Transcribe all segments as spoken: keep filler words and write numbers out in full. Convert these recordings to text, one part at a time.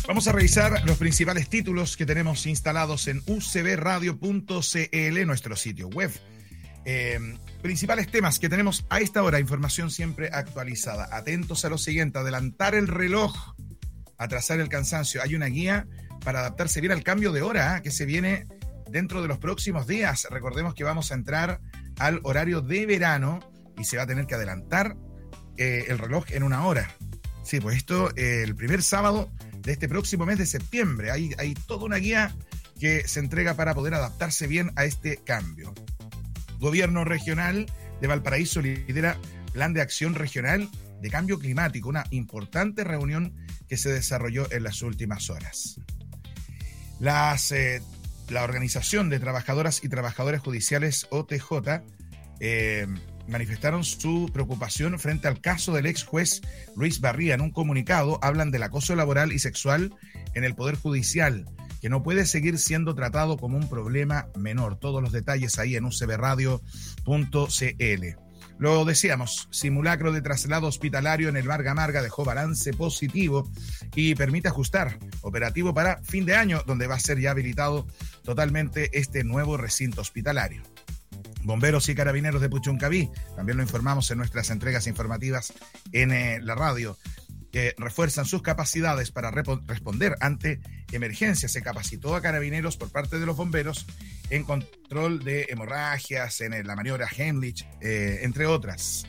Vamos a revisar los principales títulos que tenemos instalados en u c b radio punto c l, nuestro sitio web. Eh, principales temas que tenemos a esta hora, información siempre actualizada. Atentos a lo siguiente: adelantar el reloj, atrasar el cansancio. Hay una guía para adaptarse bien al cambio de hora, ¿eh? que se viene dentro de los próximos días. Recordemos que vamos a entrar al horario de verano y se va a tener que adelantar eh, el reloj en una hora. Sí, pues esto eh, el primer sábado de este próximo mes de septiembre. Hay, hay toda una guía que se entrega para poder adaptarse bien a este cambio. Gobierno regional de Valparaíso lidera Plan de Acción Regional de Cambio Climático, una importante reunión que se desarrolló en las últimas horas. Las, eh, la Organización de Trabajadoras y Trabajadores Judiciales, O T J, eh, manifestaron su preocupación frente al caso del ex juez Luis Barría. En un comunicado hablan del acoso laboral y sexual en el Poder Judicial, que no puede seguir siendo tratado como un problema menor. Todos los detalles ahí en u c b radio punto c l. Lo decíamos, simulacro de traslado hospitalario en el Marga Marga dejó balance positivo y permite ajustar operativo para fin de año, donde va a ser ya habilitado totalmente este nuevo recinto hospitalario. Bomberos y carabineros de Puchuncaví, también lo informamos en nuestras entregas informativas en eh, la radio, que refuerzan sus capacidades para rep- responder ante emergencias. Se capacitó a carabineros por parte de los bomberos en control de hemorragias, en la maniobra Heimlich, eh, entre otras.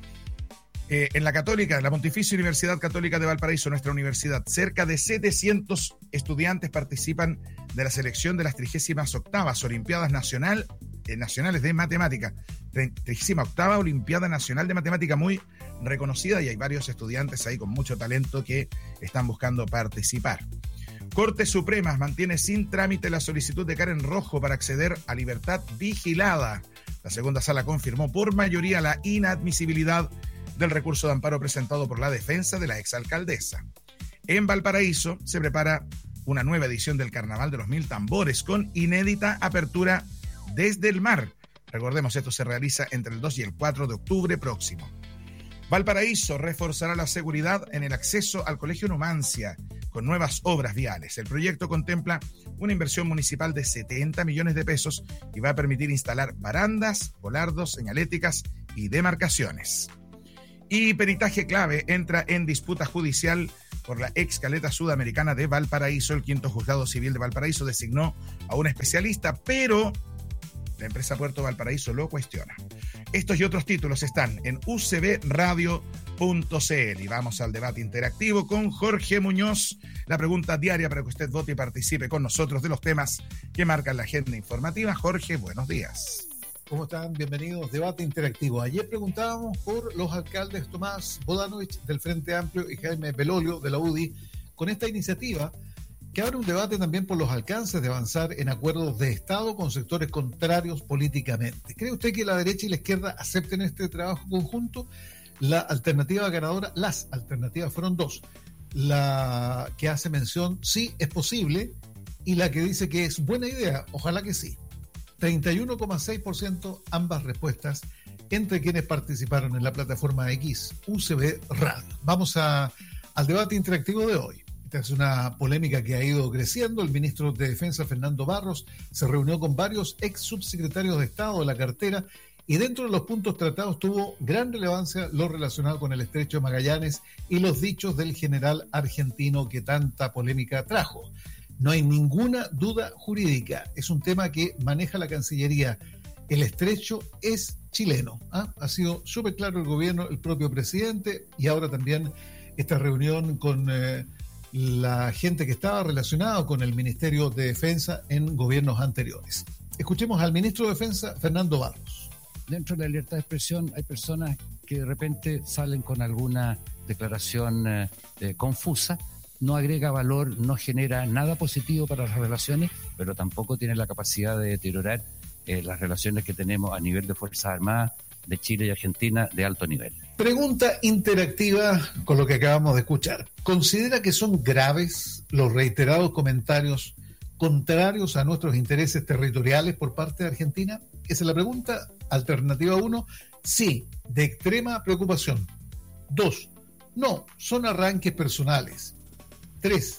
Eh, en la Católica, la Pontificia Universidad Católica de Valparaíso, nuestra universidad, cerca de setecientos estudiantes participan de la selección de las trigésima octavas Olimpiadas Nacional, eh, Nacionales de Matemática. trigésima octava Olimpiada Nacional de Matemática, muy reconocida, y hay varios estudiantes ahí con mucho talento que están buscando participar. Corte Suprema mantiene sin trámite la solicitud de Karen Rojo para acceder a libertad vigilada. La segunda sala confirmó por mayoría la inadmisibilidad del recurso de amparo presentado por la defensa de la exalcaldesa. En Valparaíso se prepara una nueva edición del Carnaval de los Mil Tambores con inédita apertura desde el mar. Recordemos, esto se realiza entre el dos y el cuatro de octubre próximo. Valparaíso reforzará la seguridad en el acceso al Colegio Numancia con nuevas obras viales. El proyecto contempla una inversión municipal de setenta millones de pesos y va a permitir instalar barandas, volardos, señaléticas y demarcaciones. Y peritaje clave entra en disputa judicial por la ex caleta sudamericana de Valparaíso. El quinto juzgado civil de Valparaíso designó a un especialista, pero la empresa Puerto Valparaíso lo cuestiona. Estos y otros títulos están en u c b radio punto c l. Y vamos al debate interactivo con Jorge Muñoz. La pregunta diaria para que usted vote y participe con nosotros de los temas que marcan la agenda informativa. Jorge, buenos días. ¿Cómo están? Bienvenidos. Debate interactivo. Ayer preguntábamos por los alcaldes Tomás Bodanovich del Frente Amplio y Jaime Belolio de la U D I con esta iniciativa que abre un debate también por los alcances de avanzar en acuerdos de Estado con sectores contrarios políticamente. ¿Cree usted que la derecha y la izquierda acepten este trabajo conjunto? La alternativa ganadora, las alternativas fueron dos. La que hace mención, sí, es posible, y la que dice que es buena idea, ojalá que sí. treinta y uno coma seis por ciento ambas respuestas entre quienes participaron en la plataforma X U C B Radio. Vamos a, al debate interactivo de hoy. Esta es una polémica que ha ido creciendo. El ministro de Defensa, Fernando Barros, se reunió con varios ex subsecretarios de Estado de la cartera y dentro de los puntos tratados tuvo gran relevancia lo relacionado con el Estrecho de Magallanes y los dichos del general argentino que tanta polémica trajo. No hay ninguna duda jurídica. Es un tema que maneja la Cancillería. El estrecho es chileno. ¿ah? Ha sido súper claro el gobierno, el propio presidente, y ahora también esta reunión con eh, la gente que estaba relacionada con el Ministerio de Defensa en gobiernos anteriores. Escuchemos al ministro de Defensa, Fernando Barros. Dentro de la libertad de expresión hay personas que de repente salen con alguna declaración eh, eh, confusa. No agrega valor, no genera nada positivo para las relaciones, pero tampoco tiene la capacidad de deteriorar eh, las relaciones que tenemos a nivel de Fuerzas Armadas de Chile y Argentina de alto nivel. Pregunta interactiva con lo que acabamos de escuchar. ¿Considera que son graves los reiterados comentarios contrarios a nuestros intereses territoriales por parte de Argentina? Esa es la pregunta. Alternativa uno, sí, de extrema preocupación. Dos, no, son arranques personales. Tres,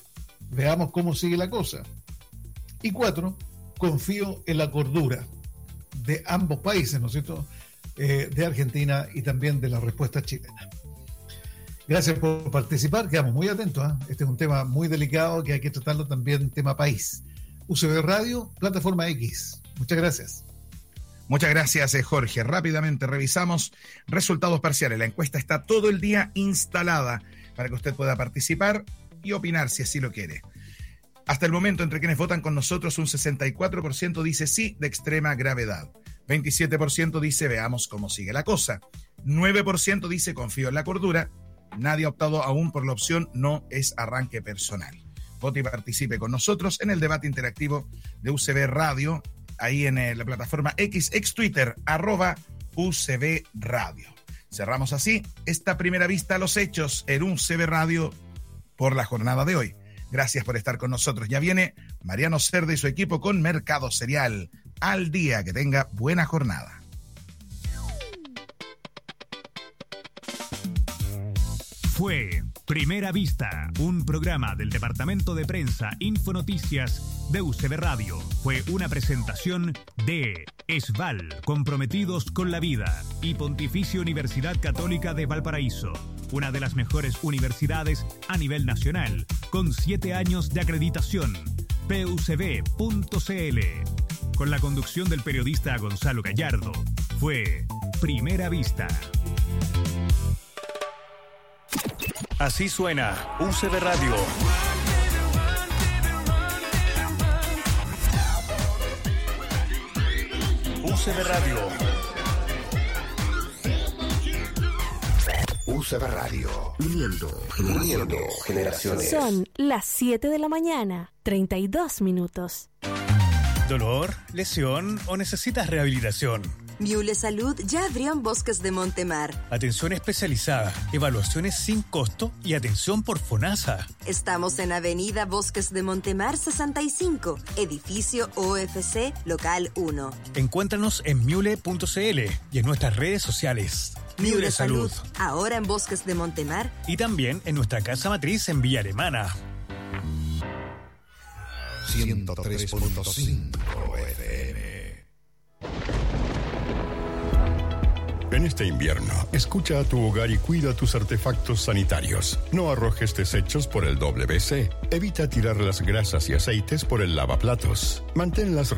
Veamos cómo sigue la cosa. Y cuatro, confío en la cordura de ambos países, ¿no es cierto?, eh, de Argentina y también de la respuesta chilena. Gracias por participar, quedamos muy atentos, ¿eh? Este es un tema muy delicado que hay que tratarlo también, tema país. U C B Radio, plataforma X. Muchas gracias. Muchas gracias, Jorge. Rápidamente revisamos resultados parciales. La encuesta está todo el día instalada para que usted pueda participar y opinar si así lo quiere. Hasta el momento, entre quienes votan con nosotros, un sesenta y cuatro por ciento dice sí, de extrema gravedad. veintisiete por ciento dice veamos cómo sigue la cosa. nueve por ciento dice confío en la cordura. Nadie ha optado aún por la opción no es arranque personal. Vote y participe con nosotros en el debate interactivo de U C B Radio, ahí en la plataforma X, ex Twitter, arroba U C B Radio. Cerramos así esta primera vista a los hechos en U C B Radio por la jornada de hoy. Gracias por estar con nosotros. Ya viene Mariano Cerda y su equipo con Mercado Cereal al día. Que tenga buena jornada. Fue Primera Vista, un programa del Departamento de Prensa Infonoticias de U C B Radio. Fue una presentación de ESVAL, comprometidos con la vida, y Pontificia Universidad Católica de Valparaíso, una de las mejores universidades a nivel nacional, con siete años de acreditación. P U C B punto C L. Con la conducción del periodista Gonzalo Gallardo. Fue Primera Vista. Así suena U C B Radio. U C B Radio. U C B Radio. Uniendo, uniendo generaciones. Son las siete de la mañana, treinta y dos minutos. ¿Dolor, lesión o necesitas rehabilitación? Miule Salud ya abrió en Bosques de Montemar. Atención especializada, evaluaciones sin costo y atención por FONASA. Estamos en Avenida Bosques de Montemar sesenta y cinco, edificio O F C, local uno. Encuéntranos en miule punto c l y en nuestras redes sociales. Miule Salud, ahora en Bosques de Montemar. Y también en nuestra casa matriz en Villa Alemana. ciento tres punto cinco F M. En este invierno, escucha a tu hogar y cuida tus artefactos sanitarios. No arrojes desechos por el W C. Evita tirar las grasas y aceites por el lavaplatos. Mantén las